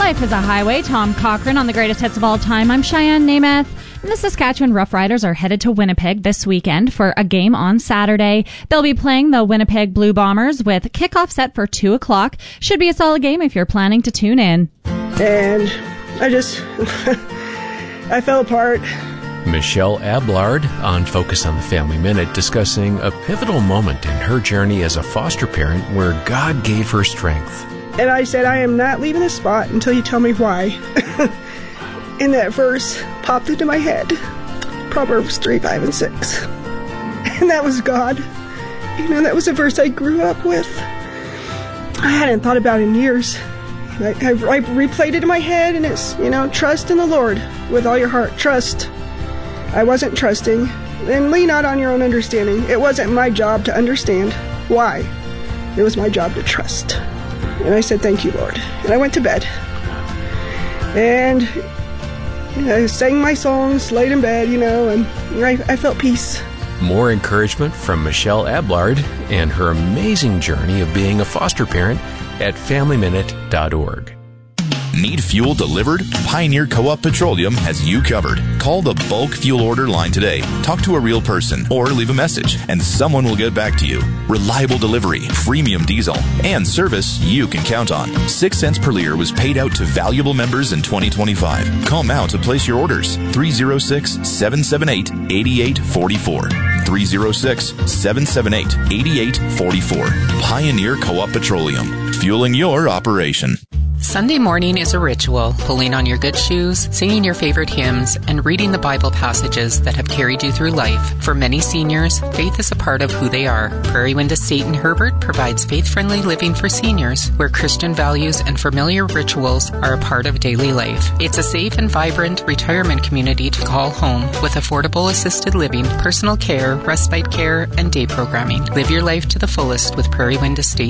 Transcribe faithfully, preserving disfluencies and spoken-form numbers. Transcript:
Life is a Highway. Tom Cochran on the greatest hits of all time. I'm Cheyenne Namath. And the Saskatchewan Roughriders are headed to Winnipeg this weekend for a game on Saturday. They'll be playing the Winnipeg Blue Bombers with kickoff set for two o'clock. Should be a solid game if you're planning to tune in. And I just, I fell apart. Michelle Ablard on Focus on the Family Minute discussing a pivotal moment in her journey as a foster parent where God gave her strength. And I said, I am not leaving this spot until you tell me why. And that verse popped into my head. Proverbs three, five, and six. And that was God. You know, that was a verse I grew up with. I hadn't thought about it in years. I, I, I replayed it in my head, and it's, you know, trust in the Lord with all your heart. Trust. I wasn't trusting. And lean not on your own understanding. It wasn't my job to understand why. It was my job to trust. And I said, thank you, Lord. And I went to bed. And I sang my songs, laid in bed, you know, and I, I felt peace. More encouragement from Michelle Ablard and her amazing journey of being a foster parent at family minute dot org. Need fuel delivered? Pioneer Co-op Petroleum has you covered. Call the bulk fuel order line today. Talk to a real person or leave a message, and someone will get back to you. Reliable delivery, premium diesel, and service you can count on. Six cents per liter was paid out to valuable members in twenty twenty-five. Call now to place your orders. three oh six, seven seven eight, eight eight four four. three oh six, seven seven eight, eight eight four four. Pioneer Co-op Petroleum. Fueling your operation. Sunday morning is a ritual, pulling on your good shoes, singing your favorite hymns, and reading the Bible passages that have carried you through life. For many seniors, faith is a part of who they are. Prairie Wind Estate in Herbert provides faith-friendly living for seniors, where Christian values and familiar rituals are a part of daily life. It's a safe and vibrant retirement community to call home with affordable assisted living, personal care, respite care, and day programming. Live your life to the fullest with Prairie Wind Estate